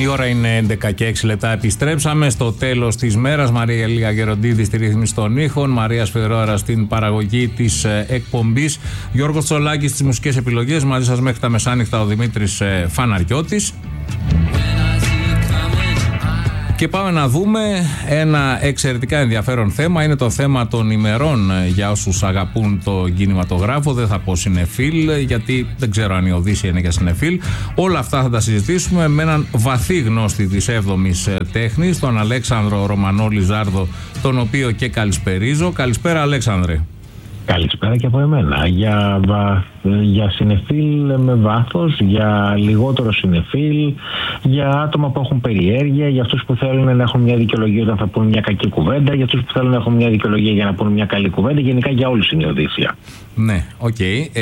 Η ώρα είναι 11 και 6 λεπτά. Επιστρέψαμε στο τέλος της μέρας. Μαρία Ελία Γεροντίδη στη ρύθμιση των ήχων, Μαρία Σφερόρα στην παραγωγή της εκπομπής, Γιώργος Τσολάκης στις μουσικές επιλογές. Μαζί σας μέχρι τα μεσάνυχτα ο Δημήτρης Φαναριώτης. Και πάμε να δούμε ένα εξαιρετικά ενδιαφέρον θέμα. Είναι το θέμα των ημερών για όσους αγαπούν το κινηματογράφο. Δεν θα πω συνεφίλ, γιατί δεν ξέρω αν η Οδύσσεια είναι για συνεφίλ. Όλα αυτά θα τα συζητήσουμε με έναν βαθύ γνώστη της 7ης τέχνης, τον Αλέξανδρο Ρωμανόλη Ζάρδο, τον οποίο και καλησπερίζω. Καλησπέρα, Αλέξανδρε. Καλησπέρα και από εμένα. Για συνεφίλ με βάθος, για λιγότερο συνεφίλ, για άτομα που έχουν περιέργεια, για αυτούς που θέλουν να έχουν μια δικαιολογία όταν θα πούν μια κακή κουβέντα, για αυτούς που θέλουν να έχουν μια δικαιολογία για να πούν μια καλή κουβέντα. Γενικά για όλους είναι η Οδύσσεια. Ναι, οκ.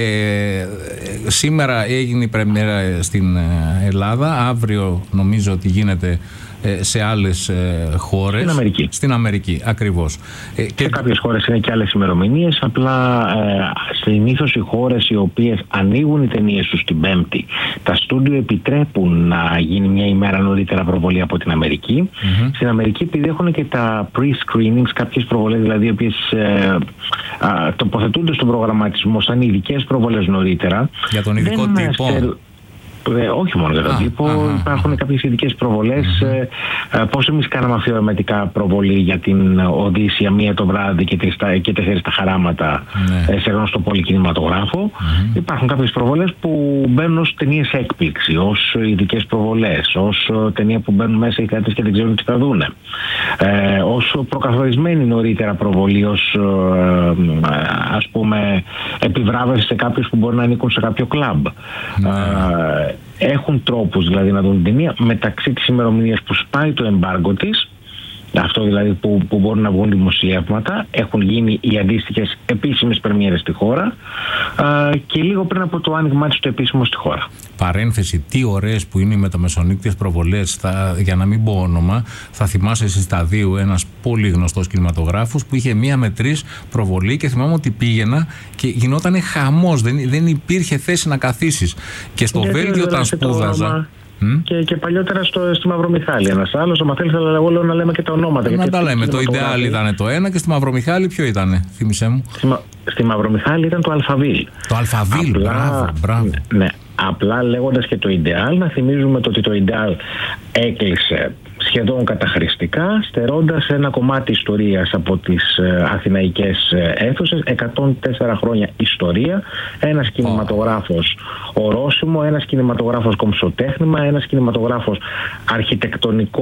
Σήμερα έγινε η πρεμιέρα στην Ελλάδα. Αύριο νομίζω ότι γίνεται σε άλλες χώρες. Στην Αμερική, ακριβώς. Σε κάποιες χώρες είναι και άλλες ημερομηνίες. Απλά συνήθως οι χώρες οι οποίες ανοίγουν οι ταινίες τους την Πέμπτη, τα στούντιο επιτρέπουν να γίνει μια ημέρα νωρίτερα προβολή από την Αμερική. Στην Αμερική, επειδή έχουν και τα pre-screenings, κάποιες προβολές δηλαδή οι οποίες τοποθετούνται στον προγραμματισμό σαν ειδικές προβολές νωρίτερα. Για τον ειδικό τύπο. Όχι μόνο για τον τύπο, υπάρχουν κάποιες ειδικές προβολές. Πώς εμείς κάναμε αφιερωματικά προβολή για την Οδύσσεια, 1 το βράδυ και 4 τα χαράματα σε γνωστό πολυκινηματογράφο. Υπάρχουν κάποιες προβολές που μπαίνουν ως ταινίες έκπληξη, ως ειδικές προβολές, ως ταινία που μπαίνουν μέσα οι θεατές και δεν ξέρουν τι θα δούνε. Ως προκαθορισμένη νωρίτερα προβολή, ως ας πούμε επιβράβευση σε κάποιους που μπορεί να ανήκουν σε κάποιο κλαμπ. Έχουν τρόπους δηλαδή να δουν την ταινία μεταξύ της ημερομηνίας που σπάει το εμπάργκο της, αυτό δηλαδή που μπορούν να βγουν δημοσιεύματα, έχουν γίνει οι αντίστοιχες επίσημες πρεμιέρες στη χώρα και λίγο πριν από το άνοιγμά της το επίσημο στη χώρα. Παρένθεση, τι ωραίες που είναι οι μεταμεσονύκτιες προβολές. Για να μην πω όνομα, θα θυμάσαι εσείς τα δύο ένας πολύ γνωστός κινηματογράφος που είχε 1 με 3 προβολή και θυμάμαι ότι πήγαινα και γινόταν χαμός. Δεν υπήρχε θέση να καθίσεις. Και στο Βέλγιο όταν σπούδαζα. Και παλιότερα στη Μαυρομιχάλη ένας άλλος, άμα θέλεις εγώ λέω να λέμε και τα ονόματα. Να τα λέμε, το Ιντεάλ ήταν το ένα και στη Μαυρομιχάλη ποιο ήτανε, θύμισέ μου. Στη Μαυρομιχάλη ήταν το Αλφαβίλ. Το Αλφαβίλ, μπράβο. Ναι, απλά λέγοντας και το Ιντεάλ, να θυμίζουμε ότι το Ιντεάλ έκλεισε σχεδόν καταχρηστικά, στερώντας ένα κομμάτι ιστορίας από τις αθηναϊκές αίθουσες, 104 χρόνια ιστορία, ένας κινηματογράφος ορόσημο, ένας κινηματογράφος κομψοτέχνημα, ένας κινηματογράφος αρχιτεκτονικό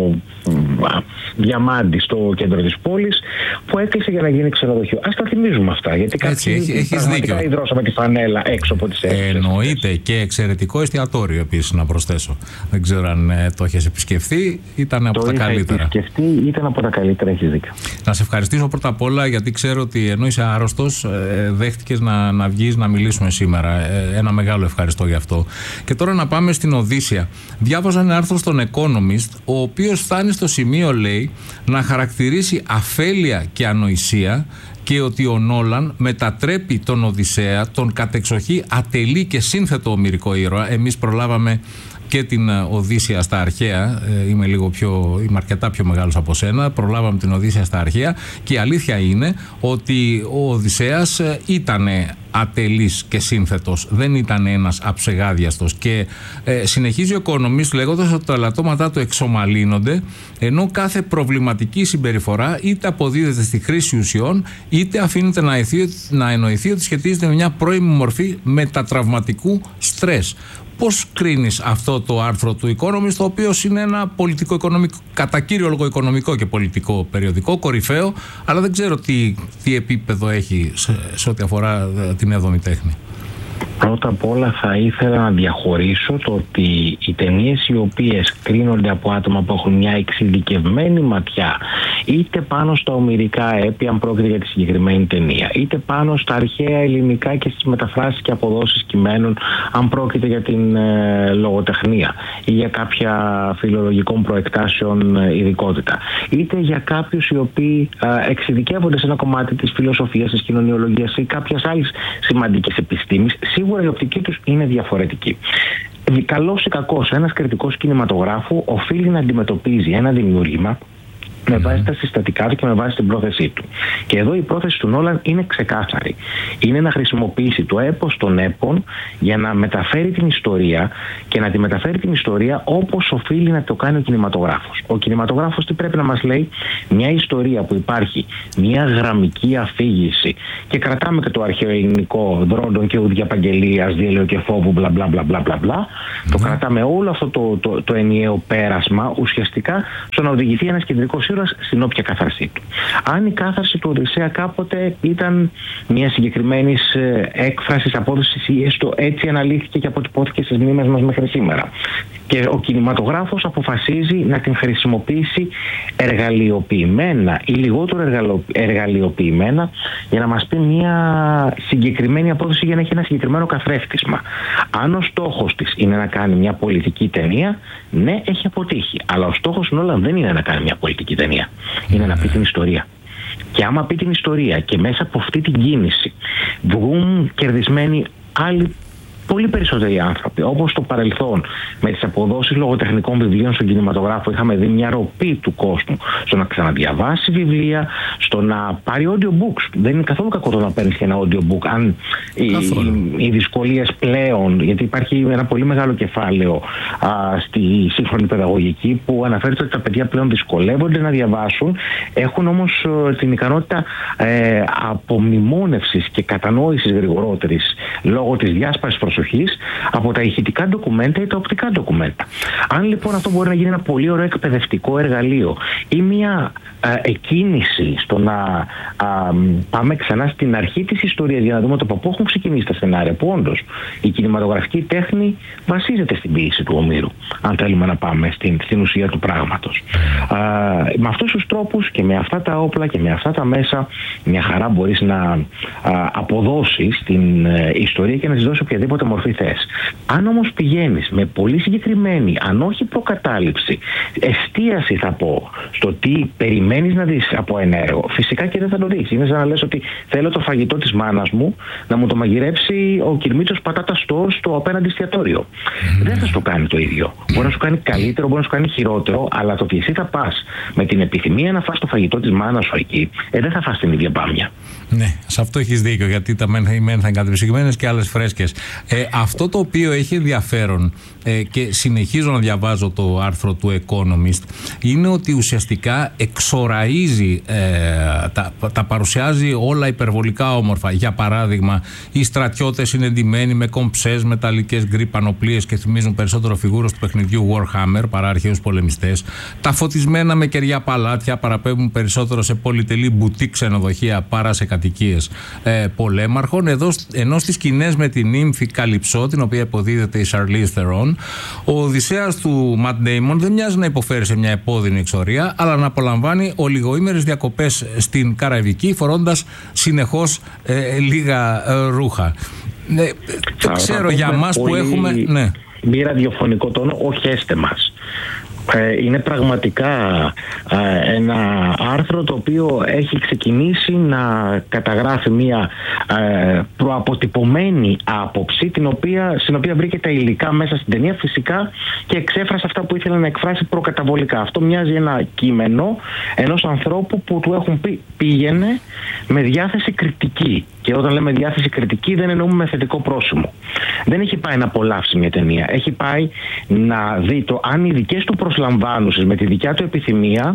διαμάντι στο κέντρο της πόλης, που έκλεισε για να γίνει ξενοδοχείο. Ας τα θυμίζουμε αυτά, γιατί κάποιοι πραγματικά υδρώσαμε τη φανέλα έξω από τις αίθουσες. Εννοείται, και εξαιρετικό εστιατόριο επίσης να προσθέσω. Δεν ξέρω αν το έχεις επισκεφθεί. Ήταν από τα καλύτερα. Ήταν από τα καλύτερα, έχεις δίκιο. Να σε ευχαριστήσω πρώτα απ' όλα, γιατί ξέρω ότι ενώ είσαι άρρωστος, δέχτηκες να βγεις να μιλήσουμε σήμερα. Ένα μεγάλο ευχαριστώ γι' αυτό. Και τώρα να πάμε στην Οδύσσεια. Διάβαζα ένα άρθρο στον Economist, ο οποίος φτάνει στο σημείο, λέει, να χαρακτηρίσει αφέλεια και ανοησία και ότι ο Νόλαν μετατρέπει τον Οδυσσέα, τον κατεξοχή ατελή και σύνθετο ομηρικό ήρωα. Εμείς προλάβαμε και την Οδύσσεια στα αρχαία, είμαι αρκετά πιο μεγάλος από σένα, προλάβαμε την Οδύσσεια στα αρχαία και η αλήθεια είναι ότι ο Οδυσσέας ήταν ατελής και σύνθετος, δεν ήταν ένας αψεγάδιαστος και συνεχίζει ο Economist λέγοντας ότι τα ελαττώματά του εξομαλύνονται, ενώ κάθε προβληματική συμπεριφορά είτε αποδίδεται στη χρήση ουσιών είτε αφήνεται να εννοηθεί ότι σχετίζεται με μια πρώιμη μορφή μετατραυματικού στρες. Πώς κρίνεις αυτό το άρθρο του Economist, το οποίο είναι ένα πολιτικό-οικονομικό, κατά κύριο λόγο οικονομικό και πολιτικό περιοδικό, κορυφαίο, αλλά δεν ξέρω τι επίπεδο έχει σε ό,τι αφορά την 7η τέχνη. Πρώτα απ' όλα θα ήθελα να διαχωρίσω το ότι οι ταινίες οι οποίες κρίνονται από άτομα που έχουν μια εξειδικευμένη ματιά είτε πάνω στα ομηρικά έπι, αν πρόκειται για τη συγκεκριμένη ταινία, είτε πάνω στα αρχαία ελληνικά και στις μεταφράσεις και αποδόσεις κειμένων, αν πρόκειται για την λογοτεχνία ή για κάποια φιλολογικών προεκτάσεων ειδικότητα, είτε για κάποιους οι οποίοι εξειδικεύονται σε ένα κομμάτι της φιλοσοφίας, της κοινωνιολογίας ή κάποιας άλλης σημαντικής επιστήμης, σίγουρα η οπτική τους είναι διαφορετική. καλός ή κακός, ένας κριτικός κινηματογράφου οφείλει να αντιμετωπίζει ένα δημιούργημα με βάση τα συστατικά του και με βάση την πρόθεσή του. Και εδώ η πρόθεση του Νόλαν είναι ξεκάθαρη. Είναι να χρησιμοποιήσει το έπος των έπων για να μεταφέρει την ιστορία και να τη μεταφέρει την ιστορία όπως οφείλει να το κάνει ο κινηματογράφος. Ο κινηματογράφος τι πρέπει να μας λέει? Μια ιστορία που υπάρχει, μια γραμμική αφήγηση, και κρατάμε και το αρχαιοελληνικό δρόντων και ουδιαπαγγελίας, διέλεο και φόβου, μπλα μπλα μπλα μπλα μπλα. Το κρατάμε όλο αυτό το ενιαίο πέρασμα ουσιαστικά στο να οδηγηθεί ένας κεντρικός στην όποια κάθαρσή του. Αν η κάθαρση του Οδυσσέα κάποτε ήταν μια συγκεκριμένη έκφραση, απόδοση ή έστω έτσι αναλύθηκε και αποτυπώθηκε στις μνήμες μας μέχρι σήμερα. Και ο κινηματογράφος αποφασίζει να την χρησιμοποιήσει εργαλειοποιημένα ή λιγότερο εργαλειοποιημένα για να μας πει μια συγκεκριμένη απόδοση, για να έχει ένα συγκεκριμένο καθρέφτισμα. Αν ο στόχος της είναι να κάνει μια πολιτική ταινία, ναι, έχει αποτύχει. Αλλά ο στόχος Νόλαν δεν είναι να κάνει μια πολιτική ταινία. Είναι να πει την ιστορία. Και άμα πει την ιστορία και μέσα από αυτή την κίνηση βγουν κερδισμένοι άλλοι πολύ περισσότεροι άνθρωποι, όπως στο παρελθόν με τις αποδόσεις λογοτεχνικών βιβλίων στον κινηματογράφο είχαμε δει μια ροπή του κόσμου στο να ξαναδιαβάσει βιβλία, στο να πάρει audiobooks. Δεν είναι καθόλου κακό το να παίρνεις και ένα audiobook, αν οι δυσκολίες πλέον, γιατί υπάρχει ένα πολύ μεγάλο κεφάλαιο στη σύγχρονη παιδαγωγική που αναφέρεται ότι τα παιδιά πλέον δυσκολεύονται να διαβάσουν, έχουν όμως την ικανότητα απομνημόνευσης και κατανόησης γρηγορότερης λόγω της διάσπασης προσοχής από τα ηχητικά ντοκουμέντα ή τα οπτικά ντοκουμέντα. Αν λοιπόν αυτό μπορεί να γίνει ένα πολύ ωραίο εκπαιδευτικό εργαλείο ή μια εκκίνηση στο να πάμε ξανά στην αρχή της ιστορίας για να δούμε το από πού έχουν ξεκινήσει τα σενάρια, που όντως η κινηματογραφική τέχνη βασίζεται στην ποίηση του Ομήρου, αν θέλουμε να πάμε στην ουσία του πράγματος. Με αυτούς τους τρόπους και με αυτά τα όπλα και με αυτά τα μέσα, μια χαρά μπορείς να αποδώσεις την ιστορία και να της δώσεις οποιαδήποτε μορφή θες. Αν όμως πηγαίνεις με πολύ συγκεκριμένη, αν όχι προκατάληψη, εστίαση θα πω, στο τι περιμένεις να δεις από ένα έργο, φυσικά και δεν θα το δεις. Είναι σαν να λες ότι θέλω το φαγητό της μάνας μου να μου το μαγειρέψει ο Κυρμίτσος πατάτα στο απέναντι εστιατόριο. Δεν θα σου το κάνει το ίδιο. Μπορεί να σου κάνει καλύτερο, μπορεί να σου κάνει χειρότερο, αλλά το ότι εσύ θα πας με την επιθυμία να φας το φαγητό της μάνας σου εκεί, δεν θα φας την ίδια μπάμια. Ναι, σε αυτό έχεις δίκιο, γιατί τα μεν θα είναι κατεψυγμένες και άλλες φρέσκες. Αυτό το οποίο έχει ενδιαφέρον και συνεχίζω να διαβάζω το άρθρο του Economist είναι ότι ουσιαστικά εξοραίζει, τα παρουσιάζει όλα υπερβολικά όμορφα. Για παράδειγμα, οι στρατιώτες είναι ντυμένοι με κομψές, μεταλλικές γκρι πανοπλίες και θυμίζουν περισσότερο φιγούρες του παιχνιδιού Warhammer παρά αρχαίους πολεμιστές. Τα φωτισμένα με κεριά παλάτια παραπέμπουν περισσότερο σε πολυτελή μπουτί ξενοδοχεία παρά σε κατοικίες πολέμαρχων. Ενώ στις σκηνές με την ύμφη Καλυψό, την οποία υποδίδεται η Charlize Theron, ο Οδυσσέας του Matt Damon δεν μοιάζει να υποφέρει σε μια επώδυνη εξορία, αλλά να απολαμβάνει ολιγοήμερες διακοπές στην Καραϊβική, φορώντας συνεχώς λίγα ρούχα. Δεν ξέρω για μας που έχουμε... Ναι. Μη ραδιοφωνικό τόνο, οχέστε μας. Είναι πραγματικά ένα άρθρο το οποίο έχει ξεκινήσει να καταγράφει μια προαποτυπωμένη άποψη στην οποία βρήκε τα υλικά μέσα στην ταινία φυσικά και εξέφρασε αυτά που ήθελε να εκφράσει προκαταβολικά. Αυτό μοιάζει ένα κείμενο ενός ανθρώπου που του έχουν πει πήγαινε με διάθεση κριτική. Και όταν λέμε διάθεση κριτική δεν εννοούμε με θετικό πρόσημο. Δεν έχει πάει να απολαύσει μια ταινία. Έχει πάει να δει το αν οι δικές του προσλαμβάνουσες με τη δικιά του επιθυμία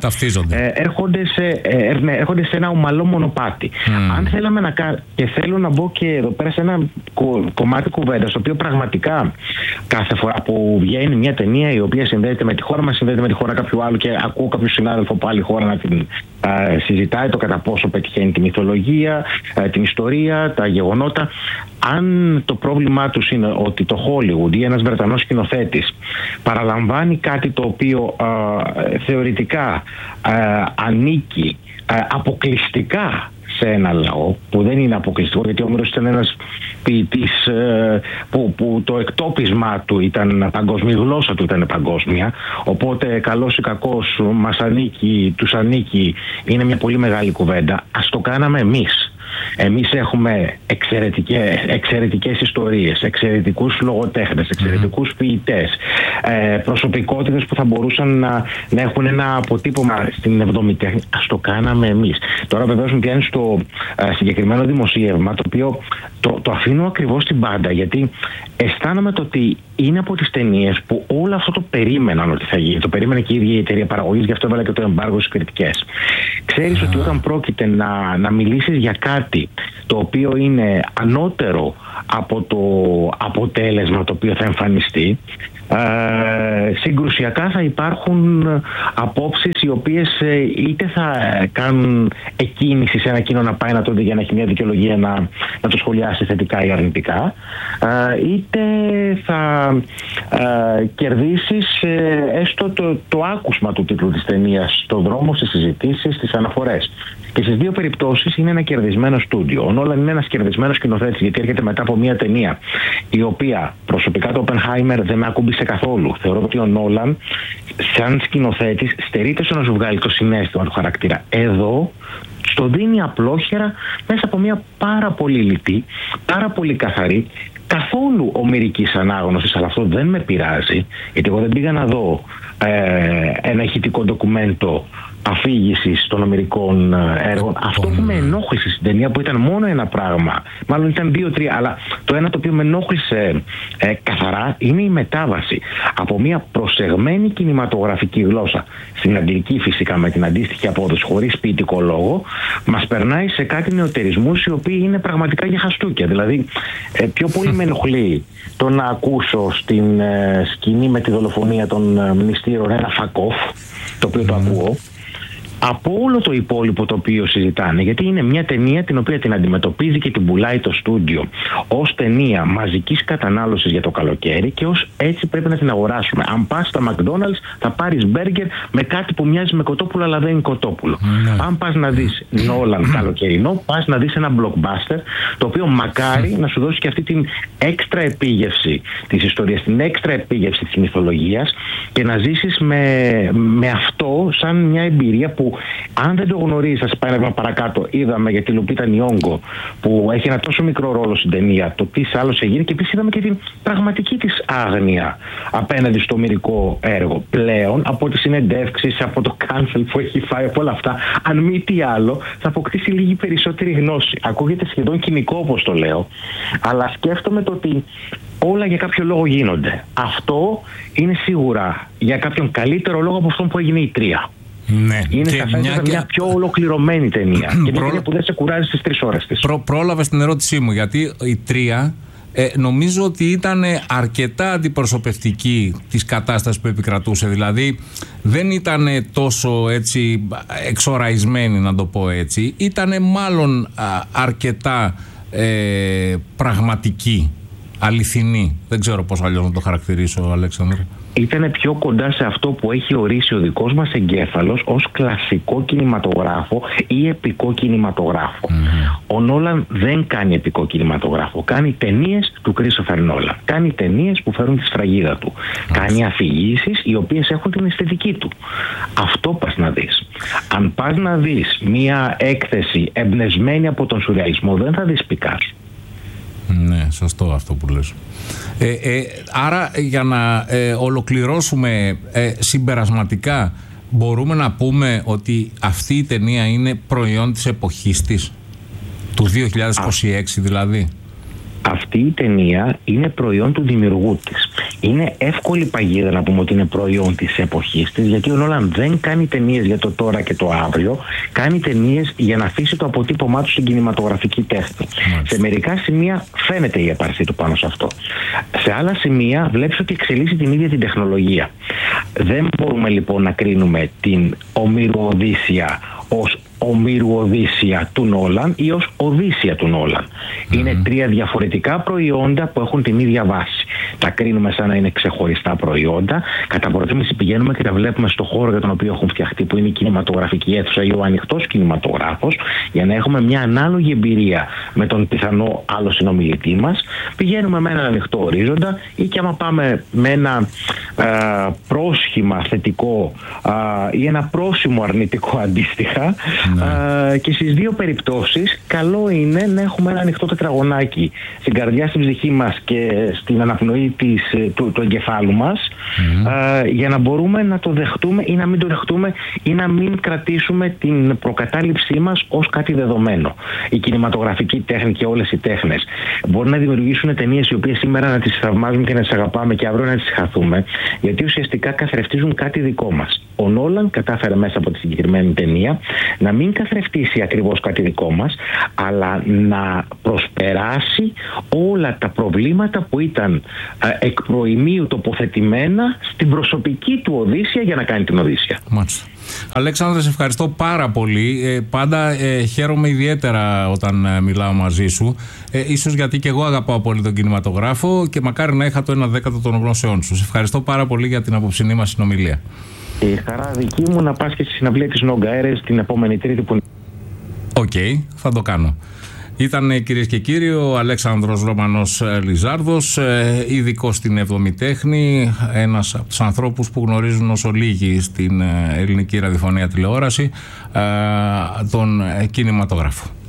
έρχονται σε ένα ομαλό μονοπάτι. Αν θέλαμε να κάνουμε, και θέλω να μπω και εδώ πέρα σε ένα κομμάτι κουβέντα, στο οποίο πραγματικά κάθε φορά που βγαίνει μια ταινία η οποία συνδέεται με τη χώρα μας, συνδέεται με τη χώρα κάποιου άλλου και ακούω κάποιο συνάδελφο από άλλη χώρα να την συζητάει το κατά πόσο πετυχαίνει τη μυθολογία, την ιστορία, τα γεγονότα. Αν το πρόβλημά τους είναι ότι το Hollywood ή ένας Βρετανός σκηνοθέτης παραλαμβάνει κάτι το οποίο θεωρητικά ανήκει αποκλειστικά σε ένα λαό, που δεν είναι αποκλειστικό, γιατί ο Όμηρος ήταν ένας ποιητής που το εκτόπισμά του ήταν παγκόσμια, η γλώσσα του ήταν παγκόσμια, οπότε καλός ή κακός μας ανήκει, τους ανήκει, είναι μια πολύ μεγάλη κουβέντα. Ας το κάναμε εμείς. Εμείς έχουμε εξαιρετικές ιστορίες, εξαιρετικούς λογοτέχνες, εξαιρετικούς ποιητές, προσωπικότητες που θα μπορούσαν να έχουν ένα αποτύπωμα στην εβδομητέχνη. Ας το κάναμε εμείς. Τώρα βεβαίως μου πιάνει στο συγκεκριμένο δημοσίευμα, το οποίο το αφήνω ακριβώς στην πάντα, γιατί αισθάνομαι το ότι είναι από τις ταινίες που όλο αυτό το περίμεναν ότι θα γίνει. Το περίμενε και η ίδια η εταιρεία παραγωγής, γι' αυτό έβαλε και το εμπάργο στις κριτικές. Ξέρεις ότι όταν πρόκειται να μιλήσεις για κάτι το οποίο είναι ανώτερο από το αποτέλεσμα το οποίο θα εμφανιστεί, συγκρουσιακά θα υπάρχουν απόψεις οι οποίες είτε θα κάνουν εκκίνηση σε ένα κοινό να πάει να το δει για να έχει μια δικαιολογία να το σχολιάσει θετικά ή αρνητικά, είτε θα κερδίσεις έστω το άκουσμα του τίτλου της ταινίας στον δρόμο, στις συζητήσεις, στις αναφορές. Και στις δύο περιπτώσεις είναι ένα κερδισμένο στούντιο. Ο Νόλαν είναι ένας κερδισμένος σκηνοθέτης, γιατί έρχεται μετά από μια ταινία η οποία προσωπικά το Oppenheimer δεν με ακούμπησε καθόλου. Θεωρώ ότι ο Νόλαν, σαν σκηνοθέτης, στερείται στο να σου βγάλει το συναίσθημα του χαρακτήρα. Εδώ στο δίνει απλόχερα μέσα από μια πάρα πολύ λιτή, πάρα πολύ καθαρή, καθόλου ομηρικής ανάγνωσης, αλλά αυτό δεν με πειράζει, γιατί εγώ δεν πήγα να δω ένα ηχητικό ντοκουμέντο αφήγησης των ομηρικών έργων. Αυτό που με ενόχλησε στην ταινία, που ήταν μόνο ένα πράγμα, μάλλον ήταν 2-3, αλλά το ένα το οποίο με ενόχλησε καθαρά είναι η μετάβαση από μια προσεγμένη κινηματογραφική γλώσσα στην αγγλική, φυσικά με την αντίστοιχη απόδοση, χωρίς ποιητικό λόγο, μας περνάει σε κάτι νεωτερισμούς οι οποίοι είναι πραγματικά για χαστούκια. Δηλαδή πιο πολύ με ενοχλεί το να ακούσω στην σκηνή με τη δολοφονία των μνηστήρων ένα fuck off, το οποίο το ακούω, από όλο το υπόλοιπο το οποίο συζητάνε, γιατί είναι μια ταινία την οποία την αντιμετωπίζει και την πουλάει το στούντιο ως ταινία μαζικής κατανάλωσης για το καλοκαίρι και ως έτσι πρέπει να την αγοράσουμε. Αν πας στα McDonald's θα πάρεις μπέργκερ με κάτι που μοιάζει με κοτόπουλο αλλά δεν είναι κοτόπουλο. Αν πας να δεις Νόλαν καλοκαιρινό, πας να δεις ένα blockbuster το οποίο μακάρι να σου δώσει και αυτή την έξτρα επίγευση της ιστορίας, την έξτρα επίγευση της μυθολογίας και να ζήσεις με αυτό σαν μια εμπειρία που αν δεν το γνωρίζεις, θα σε πάει ένα παρακάτω. Είδαμε για τη Λουπίτα Νιόγκο που έχει ένα τόσο μικρό ρόλο στην ταινία, το τι άλλο σε γίνει, και επίσης είδαμε και την πραγματική της άγνοια απέναντι στο ομηρικό έργο. Πλέον από τις συνεντεύξεις, από το cancel που έχει φάει, από όλα αυτά, αν μη τι άλλο, θα αποκτήσει λίγη περισσότερη γνώση. Ακούγεται σχεδόν κοινικό όπως το λέω, αλλά σκέφτομαι το ότι όλα για κάποιο λόγο γίνονται. Αυτό είναι σίγουρα για κάποιον καλύτερο λόγο από αυτόν που έγινε η Τρία. Ναι. Είναι μια πιο ολοκληρωμένη ταινία. Και μια ταινία που δεν σε κουράζει στις 3 ώρες της. Πρόλαβες την ερώτησή μου, γιατί η Τρία νομίζω ότι ήταν αρκετά αντιπροσωπευτική της κατάστασης που επικρατούσε. Δηλαδή δεν ήταν τόσο έτσι εξοραϊσμένη, να το πω έτσι. Ήταν μάλλον αρκετά πραγματική, αληθινή. Δεν ξέρω πώς αλλιώς να το χαρακτηρίσω, Αλέξανδρε. Ήταν πιο κοντά σε αυτό που έχει ορίσει ο δικός μας εγκέφαλος ως κλασικό κινηματογράφο ή επικό κινηματογράφο. Ο Νόλαν δεν κάνει επικό κινηματογράφο. Κάνει ταινίες του Κρίστοφερ Νόλαν. Κάνει ταινίες που φέρουν τη σφραγίδα του. Κάνει αφηγήσεις οι οποίες έχουν την αισθητική του. Αυτό πας να δεις. Αν πας να δεις μία έκθεση εμπνευσμένη από τον σουρεαλισμό, δεν θα δεις Πικάσο. Ναι, σωστό αυτό που λες. Άρα για να ολοκληρώσουμε συμπερασματικά, μπορούμε να πούμε ότι αυτή η ταινία είναι προϊόν της εποχής της, του 2026 δηλαδή. Αυτή η ταινία είναι προϊόν του δημιουργού της. Είναι εύκολη παγίδα να πούμε ότι είναι προϊόν της εποχής της, γιατί ο Νόλαν δεν κάνει ταινίες για το τώρα και το αύριο, κάνει ταινίες για να αφήσει το αποτύπωμά του στην κινηματογραφική τέχνη. Σε μερικά σημεία φαίνεται η έπαρσή του πάνω σε αυτό. Σε άλλα σημεία βλέπεις ότι εξελίσσει την ίδια την τεχνολογία. Δεν μπορούμε λοιπόν να κρίνουμε την Ομήρου Οδύσσια ως Ομήρου Οδύσσια του Νόλαν ή ως Οδύσσια του Νόλαν. Είναι 3 διαφορετικά προϊόντα που έχουν την ίδια βάση. τα κρίνουμε σαν να είναι ξεχωριστά προϊόντα. Κατά προτίμηση πηγαίνουμε και τα βλέπουμε στο χώρο για τον οποίο έχουν φτιαχτεί, που είναι η κινηματογραφική αίθουσα ή ο ανοιχτός κινηματογράφος, για να έχουμε μια ανάλογη εμπειρία με τον πιθανό άλλο συνομιλητή μας. Πηγαίνουμε με έναν ανοιχτό ορίζοντα, ή και άμα πάμε με ένα πρόσχημα θετικό ή ένα πρόσημο αρνητικό αντίστοιχα, και στις δύο περιπτώσεις καλό είναι να έχουμε ένα ανοιχτό τετραγωνάκι στην καρδιά, στην ψυχή μας και στην αναπνοή του εγκεφάλου μας, για να μπορούμε να το δεχτούμε ή να μην το δεχτούμε, ή να μην κρατήσουμε την προκατάληψή μας ως κάτι δεδομένο. Η κινηματογραφική τέχνη και όλες οι τέχνες μπορεί να δημιουργήσουν ταινίες οι οποίες σήμερα να τις θαυμάζουμε και να τις αγαπάμε και αύριο να τις χαθούμε, γιατί ουσιαστικά καθρεφτίζουν κάτι δικό μας. Ο Νόλαν κατάφερε μέσα από τη συγκεκριμένη ταινία να μην καθρεφτίσει ακριβώς κάτι δικό μας, αλλά να προσπεράσει όλα τα προβλήματα που ήταν εκ προημίου τοποθετημένα στην προσωπική του Οδύσσια για να κάνει την Οδύσσια. Μάλιστα. Αλέξανδρε, σε ευχαριστώ πάρα πολύ. Πάντα χαίρομαι ιδιαίτερα όταν μιλάω μαζί σου. Ίσως γιατί και εγώ αγαπάω πολύ τον κινηματογράφο και μακάρι να είχα το 1/10 των γνώσεών σου. Σε ευχαριστώ πάρα πολύ για την απόψινή μας συνομιλία. Η χαρά δική μου να πας και στη συναυλία της Νόγκαέρες την επόμενη Τρίτη που... Οκ, θα το κάνω. Ήταν, κυρίες και κύριοι, ο Αλέξανδρος Ρωμανός Λιζάρδος, ειδικός στην έβδομη τέχνη, ένας από τους ανθρώπους που γνωρίζουν όσο λίγοι στην ελληνική ραδιοφωνία τηλεόραση τον κινηματογράφο.